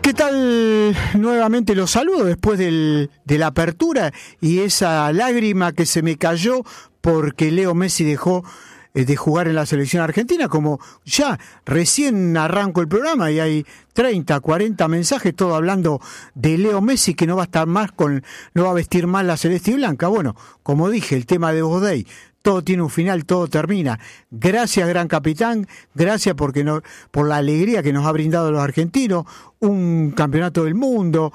¿Qué tal? Nuevamente los saludo después de la apertura y esa lágrima que se me cayó porque Leo Messi dejó de jugar en la selección argentina, como ya recién arranco el programa y hay 30, 40 mensajes, todo hablando de Leo Messi, que no va a estar más no va a vestir más la celeste y blanca. Bueno, como dije, el tema de Bodey, todo tiene un final, todo termina. Gracias, gran capitán, gracias por la alegría que nos ha brindado los argentinos, un campeonato del mundo,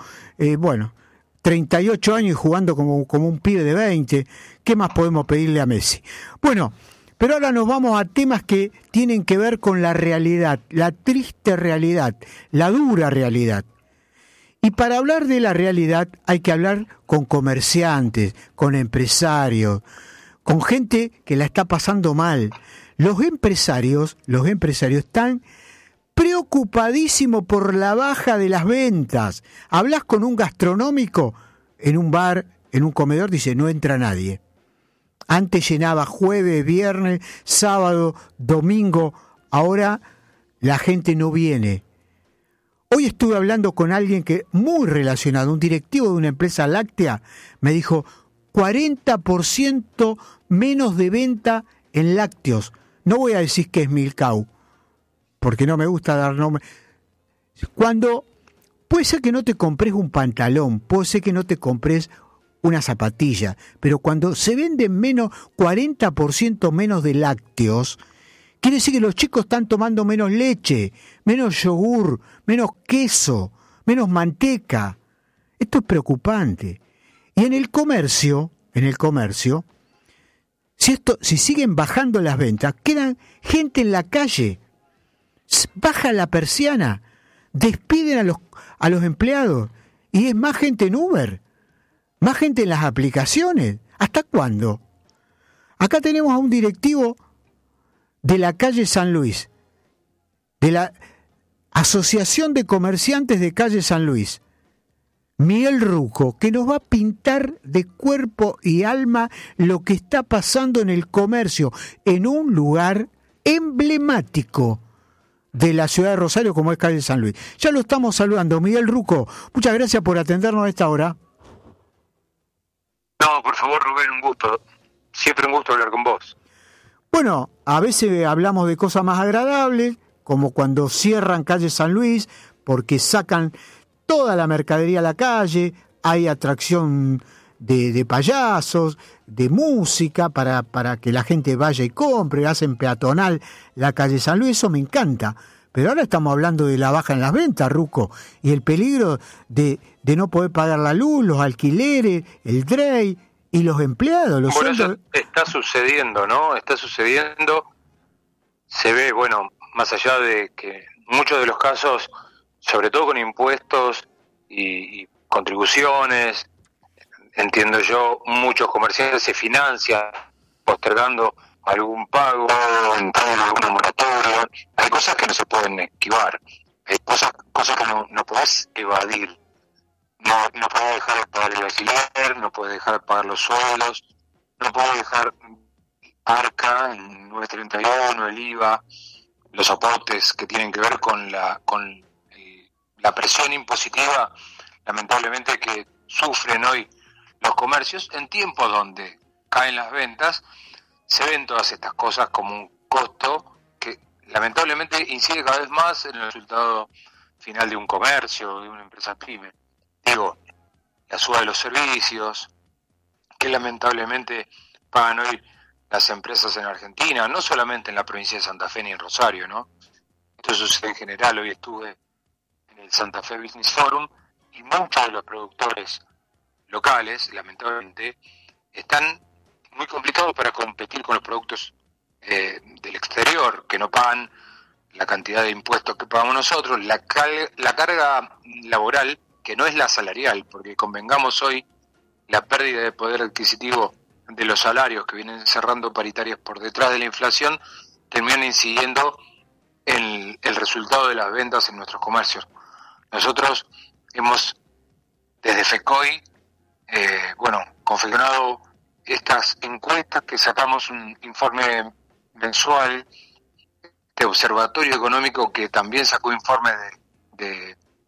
38 años y jugando como un pibe de 20. ¿Qué más podemos pedirle a Messi? Bueno, pero ahora nos vamos a temas que tienen que ver con la realidad, la triste realidad, la dura realidad. Y para hablar de la realidad hay que hablar con comerciantes, con empresarios, con gente que la está pasando mal. Los empresarios están preocupadísimos por la baja de las ventas. Hablas con un gastronómico en un bar, en un comedor, dice, no entra nadie. Antes llenaba jueves, viernes, sábado, domingo. Ahora la gente no viene. Hoy estuve hablando con alguien que muy relacionado, un directivo de una empresa láctea, me dijo 40% menos de venta en lácteos. No voy a decir que es Milcau, porque no me gusta dar nombre. Cuando puede ser que no te compres un pantalón, puede ser que no te compres una zapatilla, pero cuando se venden 40% menos de lácteos, quiere decir que los chicos están tomando menos leche, menos yogur, menos queso, menos manteca. Esto es preocupante. Y en el comercio, si siguen bajando las ventas, quedan gente en la calle. Baja la persiana, despiden a los empleados y es más gente en Uber. Más gente en las aplicaciones. ¿Hasta cuándo? Acá tenemos a un directivo de la calle San Luis, de la Asociación de Comerciantes de Calle San Luis, Miguel Ruco, que nos va a pintar de cuerpo y alma lo que está pasando en el comercio, en un lugar emblemático de la ciudad de Rosario como es Calle San Luis. Ya lo estamos saludando. Miguel Ruco, muchas gracias por atendernos a esta hora. No, por favor, Rubén, un gusto. Siempre un gusto hablar con vos. Bueno, a veces hablamos de cosas más agradables, como cuando cierran Calle San Luis, porque sacan toda la mercadería a la calle, hay atracción de payasos, de música, para que la gente vaya y compre, hacen peatonal la Calle San Luis, eso me encanta. Pero ahora estamos hablando de la baja en las ventas, Ruco, y el peligro de no poder pagar la luz, los alquileres, el DREI y los empleados. Bueno, eso está sucediendo, ¿no? Está sucediendo. Se ve, más allá de que muchos de los casos, sobre todo con impuestos y contribuciones, entiendo yo, muchos comerciantes se financian postergando algún pago, entrando en alguna moratoria. Hay cosas que no se pueden esquivar, hay cosas que no podés evadir. No podés dejar de pagar el alquiler, no podés dejar de pagar los sueldos, no podés dejar ARCA, en 931, el IVA, los aportes que tienen que ver con la presión impositiva, lamentablemente, que sufren hoy los comercios en tiempos donde caen las ventas. Se ven todas estas cosas como un costo que lamentablemente incide cada vez más en el resultado final de un comercio, de una empresa pyme. Digo, la suba de los servicios, que lamentablemente pagan hoy las empresas en Argentina, no solamente en la provincia de Santa Fe ni en Rosario, ¿no? Esto sucede en general. Hoy estuve en el Santa Fe Business Forum y muchos de los productores locales, lamentablemente, están muy complicados para competir con los productos del exterior, que no pagan la cantidad de impuestos que pagamos nosotros, la carga laboral, que no es la salarial, porque convengamos hoy, la pérdida de poder adquisitivo de los salarios que vienen cerrando paritarias por detrás de la inflación, terminan incidiendo en el resultado de las ventas en nuestros comercios. Nosotros hemos, desde FECOI, confeccionado estas encuestas, que sacamos un informe mensual de Observatorio Económico, que también sacó informe de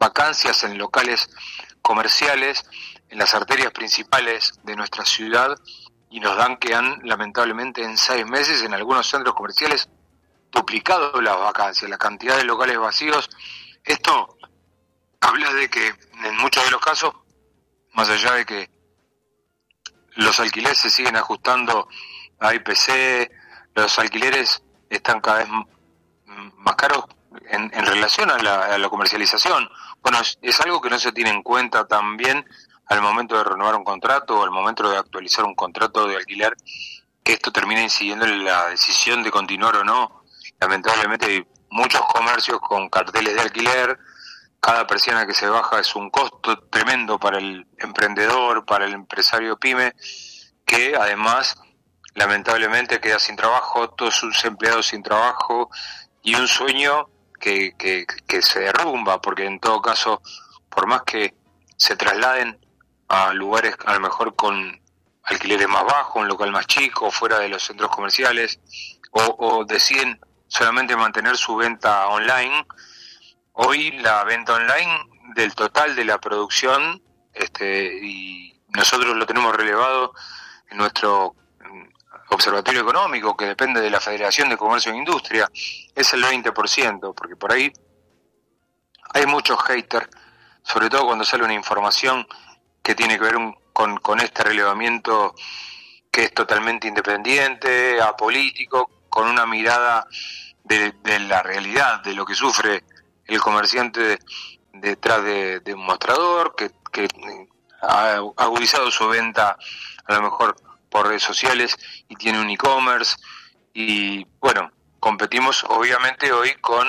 vacancias en locales comerciales, en las arterias principales de nuestra ciudad, y nos dan que han, lamentablemente, en 6 meses, en algunos centros comerciales, duplicado las vacancias, la cantidad de locales vacíos. Esto habla de que, en muchos de los casos, más allá de que los alquileres se siguen ajustando a IPC, los alquileres están cada vez más caros en relación a la comercialización. Bueno, es algo que no se tiene en cuenta también al momento de renovar un contrato o al momento de actualizar un contrato de alquiler, que esto termina incidiendo en la decisión de continuar o no. Lamentablemente hay muchos comercios con carteles de alquiler, cada persiana que se baja es un costo tremendo para el emprendedor, para el empresario pyme, que además lamentablemente queda sin trabajo, todos sus empleados sin trabajo, y un sueño que se derrumba, porque en todo caso, por más que se trasladen a lugares a lo mejor con alquileres más bajos, un local más chico, fuera de los centros comerciales, o deciden solamente mantener su venta online, hoy la venta online del total de la producción, y nosotros lo tenemos relevado en nuestro observatorio económico, que depende de la Federación de Comercio e Industria, es el 20%, porque por ahí hay muchos haters, sobre todo cuando sale una información que tiene que ver con este relevamiento que es totalmente independiente, apolítico, con una mirada de la realidad, de lo que sufre el comerciante detrás de un mostrador, que ha agudizado su venta a lo mejor por redes sociales y tiene un e-commerce, y bueno, competimos obviamente hoy con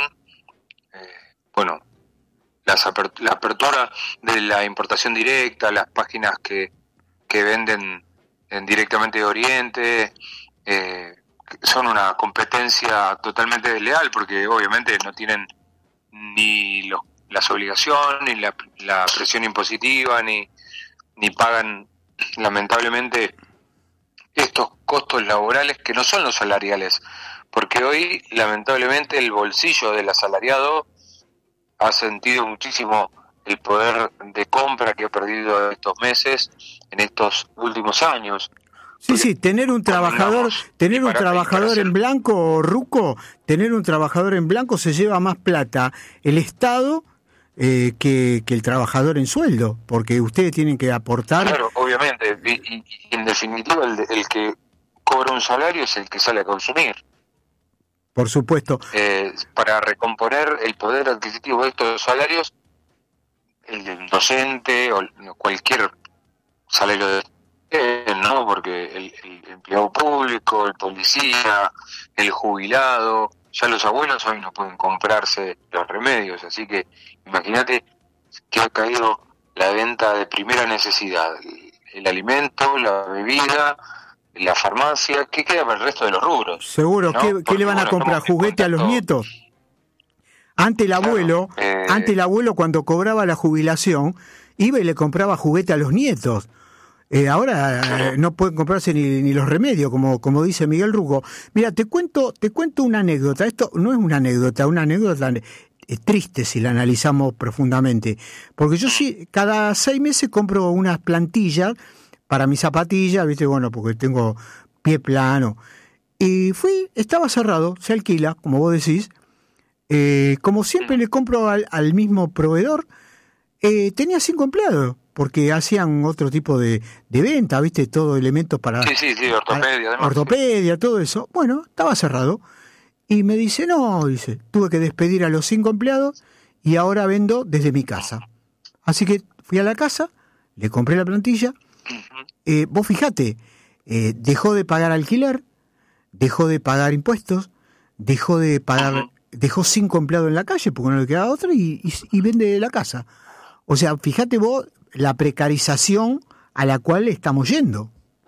la apertura de la importación directa, las páginas que venden directamente de Oriente, son una competencia totalmente desleal, porque obviamente no tienen ni las obligaciones, ni la presión impositiva, ni pagan lamentablemente estos costos laborales que no son los salariales, porque hoy lamentablemente el bolsillo del asalariado ha sentido muchísimo el poder de compra que ha perdido estos meses, en estos últimos años. Sí, tener un trabajador en blanco, Ruco, tener un trabajador en blanco se lleva más plata el Estado que el trabajador en sueldo, porque ustedes tienen que aportar. Claro, obviamente, y en definitiva el que cobra un salario es el que sale a consumir. Por supuesto. Para recomponer el poder adquisitivo de estos salarios, el docente o cualquier salario ¿no? Porque el empleado público, el policía, el jubilado, ya los abuelos hoy no pueden comprarse los remedios, así que imagínate que ha caído la venta de primera necesidad, el alimento, la bebida, la farmacia. ¿Qué queda para el resto de los rubros? Seguro, ¿no? ¿Qué le van a comprar? ¿Juguete a los nietos? Antes el abuelo cuando cobraba la jubilación iba y le compraba juguete a los nietos. Ahora no pueden comprarse ni los remedios, como dice Miguel Ruco. Mira, te cuento una anécdota. Esto no es una anécdota triste si la analizamos profundamente. Porque yo sí, cada 6 meses compro unas plantillas para mis zapatillas, ¿viste? Bueno, porque tengo pie plano. Y estaba cerrado, se alquila, como vos decís. Como siempre le compro al mismo proveedor, tenía 5 empleados. Porque hacían otro tipo de venta, ¿viste? Todo elementos para... Sí, ortopedia. Además, ortopedia, todo eso. Bueno, estaba cerrado. Y me dice, tuve que despedir a los 5 empleados y ahora vendo desde mi casa. Así que fui a la casa, le compré la plantilla. Vos fijate, dejó de pagar alquiler, dejó de pagar impuestos, dejó 5 empleados en la calle porque no le quedaba otra y vende la casa. O sea, fíjate vos la precarización a la cual estamos yendo.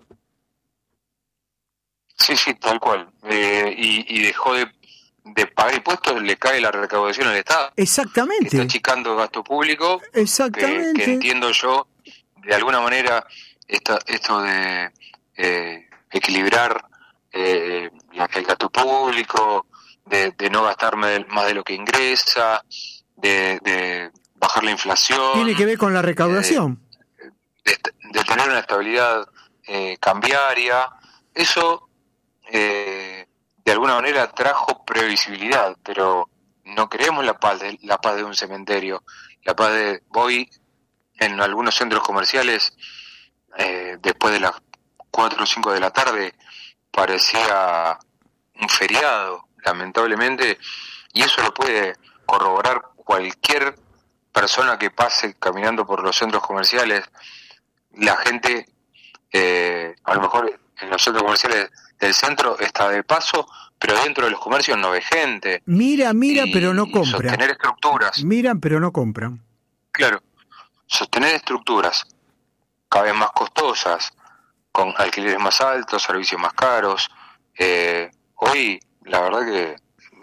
Sí, tal cual. Y dejó de pagar impuestos, le cae la recaudación al Estado. Exactamente. Está achicando el gasto público. Exactamente. Que entiendo yo, de alguna manera, esto de equilibrar el gasto público, de no gastarme más de lo que ingresa, de bajar bajar la inflación. Tiene que ver con la recaudación. De tener una estabilidad cambiaria. Eso de alguna manera trajo previsibilidad, pero no queremos la paz de un cementerio. La paz de hoy en algunos centros comerciales, después de las 4 o 5 de la tarde, parecía un feriado, lamentablemente, y eso lo puede corroborar cualquier persona que pase caminando por los centros comerciales. La gente, a lo mejor en los centros comerciales del centro está de paso, pero dentro de los comercios no ve gente. Mira, pero no compra. Sostener estructuras. Miran, pero no compran. Claro, sostener estructuras cada vez más costosas, con alquileres más altos, servicios más caros. Hoy, la verdad que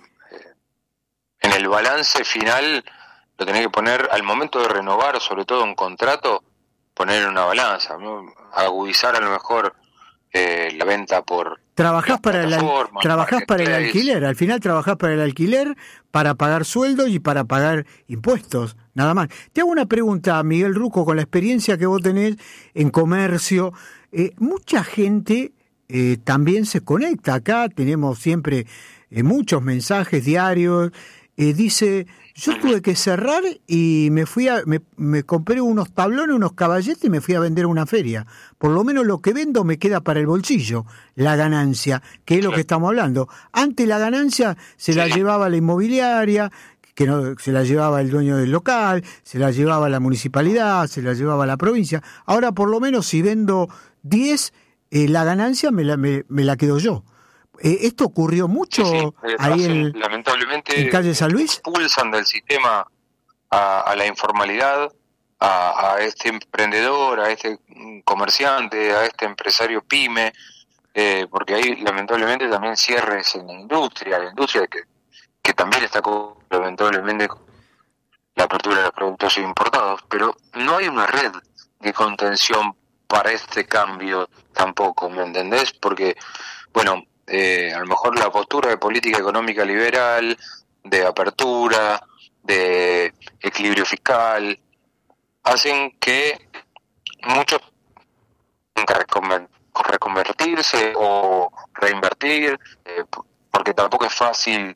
en el balance final lo tenés que poner al momento de renovar, sobre todo un contrato, poner en una balanza, ¿no? Agudizar a lo mejor la venta por trabajás para el alquiler, al final trabajás para el alquiler, para pagar sueldos y para pagar impuestos, nada más. Te hago una pregunta, Miguel Rucco, con la experiencia que vos tenés en comercio. Mucha gente también se conecta acá, tenemos siempre muchos mensajes diarios. Dice, yo tuve que cerrar y me compré unos tablones, unos caballetes y me fui a vender a una feria. Por lo menos lo que vendo me queda para el bolsillo, la ganancia, que es lo que estamos hablando. Antes la ganancia se la llevaba la inmobiliaria, que no se la llevaba el dueño del local, se la llevaba la municipalidad, se la llevaba la provincia. Ahora por lo menos si vendo 10, la ganancia me la quedo yo. ¿Esto ocurrió mucho ahí lamentablemente, en calle San Luis? Expulsan del sistema a la informalidad, a este emprendedor, a este comerciante, a este empresario pyme, porque hay lamentablemente también cierres en la industria que también está lamentablemente con la apertura de los productos importados, pero no hay una red de contención para este cambio tampoco, ¿me entendés? Porque, bueno, a lo mejor la postura de política económica liberal, de apertura, de equilibrio fiscal, hacen que muchos tengan que reconvertirse o reinvertir, porque tampoco es fácil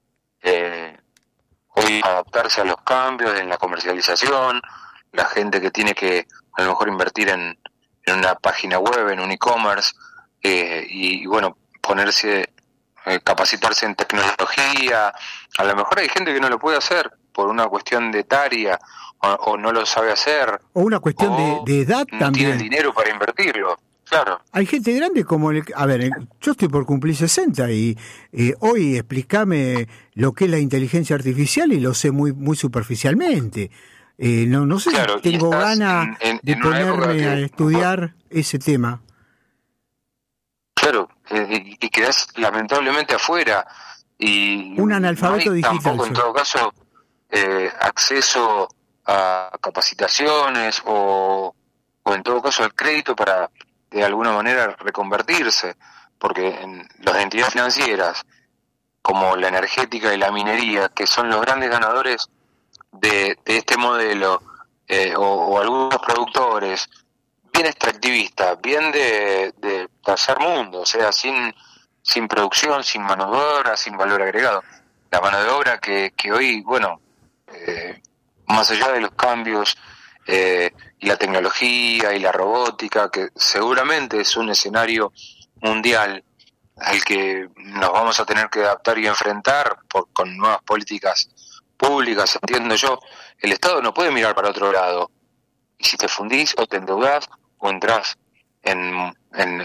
hoy adaptarse a los cambios en la comercialización. La gente que tiene que a lo mejor invertir en una página web, en un e-commerce, y bueno, capacitarse en tecnología. A lo mejor hay gente que no lo puede hacer por una cuestión de etaria, o no lo sabe hacer, o una cuestión de edad no también. Tiene el dinero para invertirlo, claro. Hay gente grande como yo estoy por cumplir 60 y hoy explícame lo que es la inteligencia artificial y lo sé muy muy superficialmente. No sé, claro, tengo ganas de ponerme a estudiar ese tema. Claro, y quedás lamentablemente afuera, y un analfabeto no hay digital. Tampoco, en todo caso, acceso a capacitaciones o en todo caso el crédito para de alguna manera reconvertirse, porque en las entidades financieras como la energética y la minería, que son los grandes ganadores de este modelo, o algunos productores bien extractivistas, bien de tercer mundo, o sea, sin producción, sin mano de obra, sin valor agregado. La mano de obra que hoy, bueno, más allá de los cambios, y la tecnología y la robótica, que seguramente es un escenario mundial al que nos vamos a tener que adaptar y enfrentar con nuevas políticas públicas, entiendo yo. El Estado no puede mirar para otro lado, y si te fundís o te endeudás o entrás en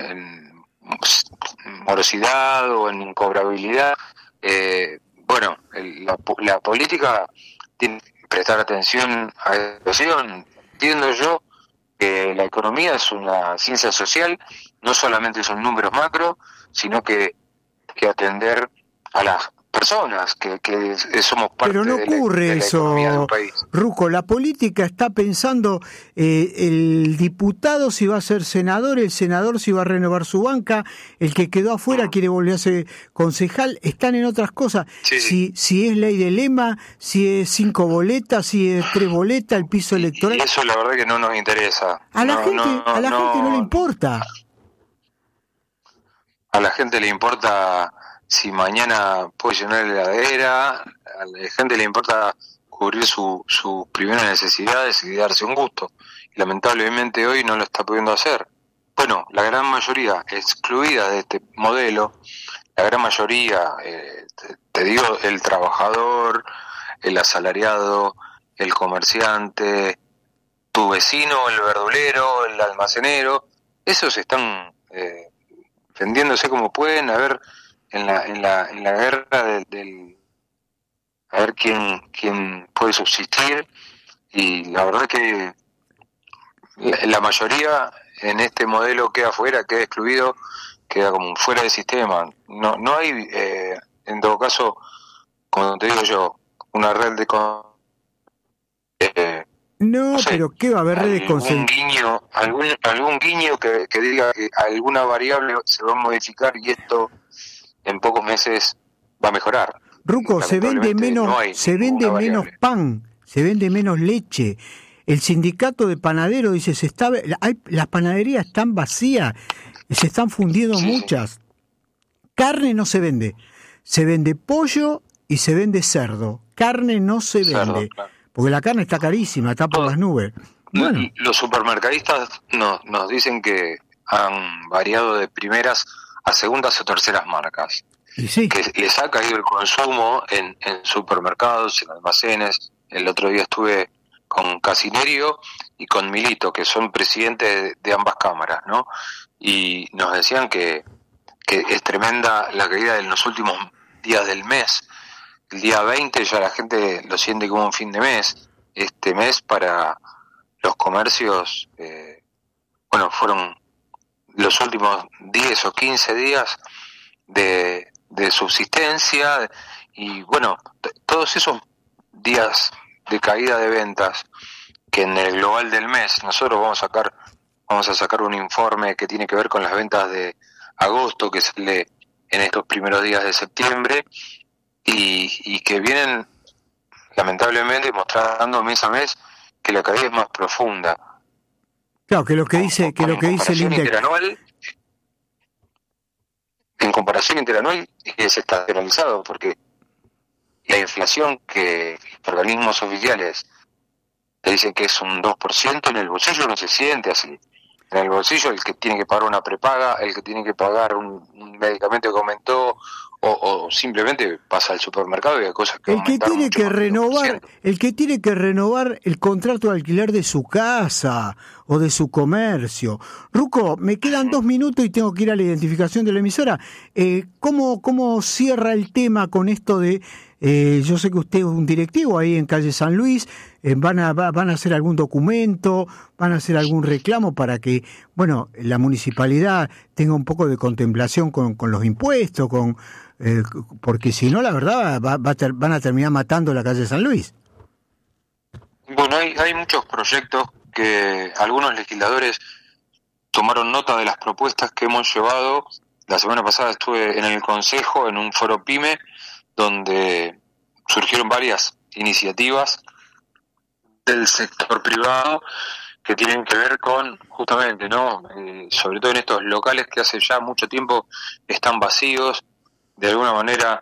morosidad o en incobrabilidad, bueno, la política tiene que prestar atención a la situación. Entiendo yo que la economía es una ciencia social, no solamente son números macro, sino que atender a las personas que somos parte Pero no ocurre de la economía de eso, un país. Ruco. La política está pensando el diputado si va a ser senador, el senador si va a renovar su banca, el que quedó afuera quiere volver a ser concejal. Están en otras cosas. Sí. Si es ley de lema, si es 5 boletas, si es 3 boletas, el piso electoral. Y eso la verdad que no nos interesa. A la gente no le importa. A la gente le importa si mañana puede llenar la heladera, a la gente le importa cubrir sus primeras necesidades y darse un gusto. Y lamentablemente hoy no lo está pudiendo hacer. Bueno, la gran mayoría, excluida de este modelo, la gran mayoría, te digo, el trabajador, el asalariado, el comerciante, tu vecino, el verdulero, el almacenero, esos están vendiéndose como pueden, a ver en la guerra a ver quién puede subsistir, y la verdad que la mayoría en este modelo queda fuera, queda excluido, queda como fuera del sistema. No hay, en todo caso, como te digo yo, una red de No, sé, pero ¿qué va a haber red de consenso? Algún guiño que diga que alguna variable se va a modificar y esto en pocos meses va a mejorar. Ruco, se vende menos pan, se vende menos leche. El sindicato de panaderos dice, las panaderías están vacías, se están fundiendo muchas. Carne no se vende pollo y se vende cerdo. Carne no se vende, claro, porque la carne está carísima, está por las nubes. Bueno. Los supermercadistas nos dicen que han variado de primeras a segundas o terceras marcas. Y sí. Que les ha caído el consumo en supermercados, en almacenes. El otro día estuve con Casinerio y con Milito, que son presidentes de ambas cámaras, ¿no? Y nos decían que es tremenda la caída en los últimos días del mes. El día 20 ya la gente lo siente como un fin de mes. Este mes para los comercios, fueron los últimos 10 o 15 días de subsistencia, y bueno, todos esos días de caída de ventas que en el global del mes nosotros vamos a sacar un informe que tiene que ver con las ventas de agosto, que sale en estos primeros días de septiembre, y que vienen lamentablemente mostrando mes a mes que la caída es más profunda. Claro, que lo que dice el índice en comparación interanual es estacionalizado, porque la inflación que los organismos oficiales te dicen que es un 2%, en el bolsillo no se siente así. En el bolsillo el que tiene que pagar una prepaga, el que tiene que pagar un medicamento que aumentó, o simplemente pasa al supermercado y hay cosas que el que tiene que renovar el contrato de alquiler de su casa o de su comercio. Ruco, me quedan 2 minutos y tengo que ir a la identificación de la emisora. ¿Cómo cierra el tema con esto de yo sé que usted es un directivo ahí en calle San Luis, van a hacer algún documento, van a hacer algún reclamo para que, la municipalidad tenga un poco de contemplación con los impuestos, porque si no, la verdad, van a terminar matando la calle San Luis? Bueno, hay muchos proyectos que algunos legisladores tomaron nota de las propuestas que hemos llevado. La semana pasada estuve en el Consejo, en un foro PYME, donde surgieron varias iniciativas del sector privado que tienen que ver con, justamente, ¿no? Sobre todo en estos locales que hace ya mucho tiempo están vacíos, de alguna manera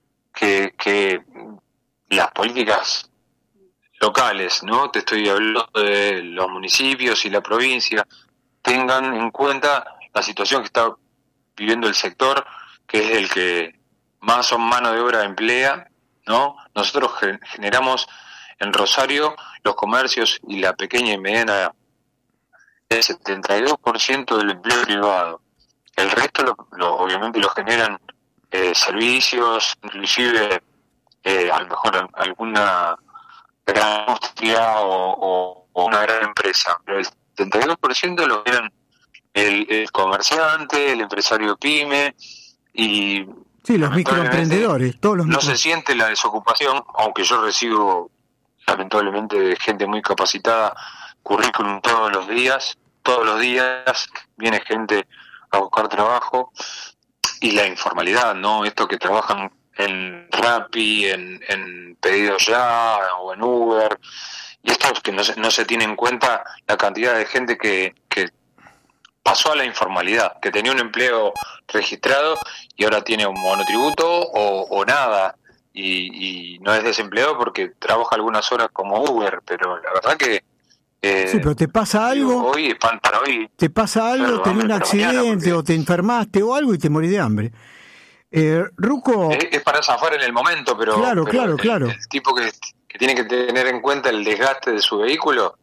que las políticas locales, ¿no? Te estoy hablando de los municipios y la provincia, tengan en cuenta la situación que está viviendo el sector, que es el que más o mano de obra emplea, ¿no? Nosotros generamos en Rosario los comercios y la pequeña y mediana el 72% del empleo privado. El resto obviamente lo generan servicios, inclusive a lo mejor alguna gran industria o una gran empresa, pero el 72% lo generan el comerciante, el empresario pyme, y Sí, los microemprendedores, todos los no se siente la desocupación, aunque yo recibo lamentablemente de gente muy capacitada currículum todos los días viene gente a buscar trabajo, y la informalidad, ¿no? Esto que trabajan en Rappi, en Pedido Ya o en Uber, y esto es que no se tiene en cuenta la cantidad de gente que pasó a la informalidad, que tenía un empleo registrado y ahora tiene un monotributo o nada, y no es desempleado porque trabaja algunas horas como Uber, pero la verdad que sí, pero te pasa algo, hoy es pan para hoy. Te pasa algo, tenés un accidente o te enfermaste o algo y te morís de hambre. Ruco, es para zafar en el momento, pero claro. El tipo que tiene que tener en cuenta el desgaste de su vehículo,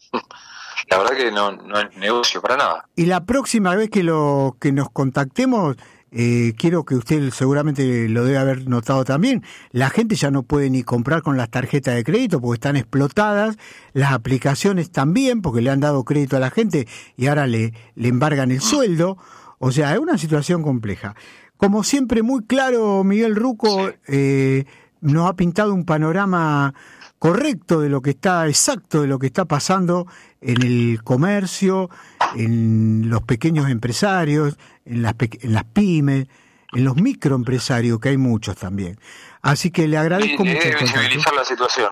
la verdad que no es negocio para nada. Y la próxima vez que nos contactemos, quiero que usted seguramente lo debe haber notado también, la gente ya no puede ni comprar con las tarjetas de crédito porque están explotadas, las aplicaciones también porque le han dado crédito a la gente y ahora le embargan el sueldo, o sea, es una situación compleja. Como siempre, muy claro, Miguel Ruco, sí. Nos ha pintado un panorama correcto exacto de lo que está pasando en el comercio, en los pequeños empresarios, en las pymes, en los microempresarios, que hay muchos también. Así que le agradezco mucho. Debe visibilizar la situación.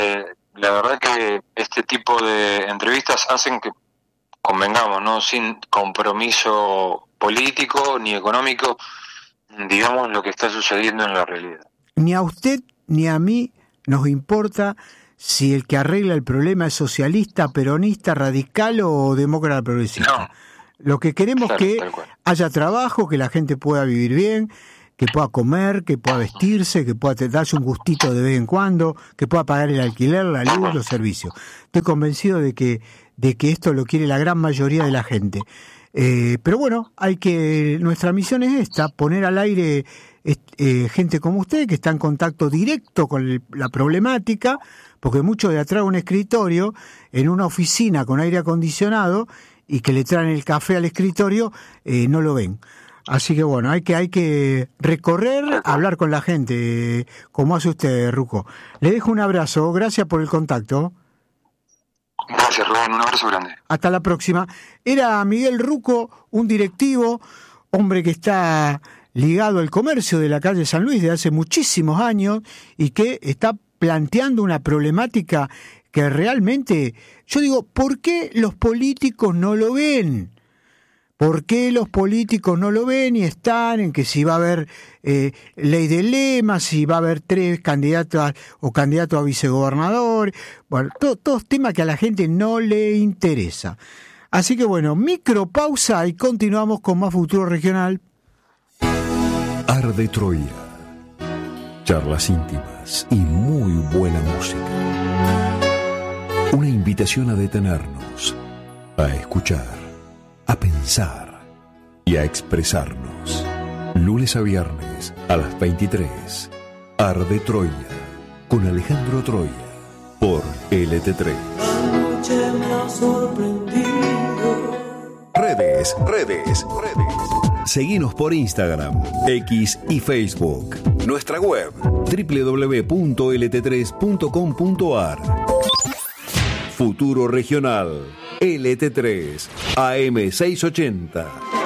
La verdad que este tipo de entrevistas hacen que convengamos, ¿no? Sin compromiso político ni económico, digamos lo que está sucediendo en la realidad. Ni a usted ni a mí nos importa si el que arregla el problema es socialista, peronista, radical o demócrata progresista. No. Lo que queremos es que haya trabajo, que la gente pueda vivir bien, que pueda comer, que pueda vestirse, que pueda darse un gustito de vez en cuando, que pueda pagar el alquiler, la luz, los servicios. Estoy convencido de que esto lo quiere la gran mayoría de la gente. Pero bueno, nuestra misión es esta, poner al aire gente como usted que está en contacto directo con la problemática, porque muchos de atrás de un escritorio, en una oficina con aire acondicionado y que le traen el café al escritorio, no lo ven. Así que bueno, hay que recorrer, hablar con la gente, como hace usted, Ruco. Le dejo un abrazo, gracias por el contacto. Gracias, Rubén, un abrazo grande. Hasta la próxima. Era Miguel Ruco, un directivo, hombre que está ligado al comercio de la calle San Luis de hace muchísimos años y que está planteando una problemática que realmente, yo digo, ¿por qué los políticos no lo ven? ¿Por qué los políticos no lo ven y están en que si va a haber ley de lema, si va a haber 3 candidatos o candidatos a vicegobernador? Bueno, todos temas que a la gente no le interesa. Así que bueno, micropausa y continuamos con más Futuro Regional. Arde Troya. Charlas íntimas y muy buena música. Una invitación a detenernos, a escuchar, a pensar y a expresarnos. Lunes a viernes a las 23. Arde Troya con Alejandro Troya por LT3. Anoche me ha sorprendido. Redes. Seguinos por Instagram, X y Facebook. Nuestra web www.lt3.com.ar. Futuro Regional LT3 AM 680.